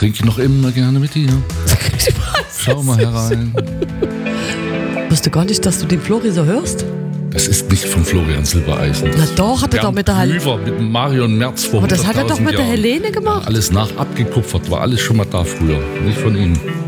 trinke noch immer gerne mit dir. Schau mal herein. Ich wusste gar nicht, dass du den Flori so hörst. Das ist nicht von Florian Silbereisen. Na doch, hat er doch mit der Helene. Mit Marion Merz vor Aber das hat er doch 100.000 mit der Jahren. Helene gemacht. Alles abgekupfert, war alles schon mal da früher. Nicht von ihm.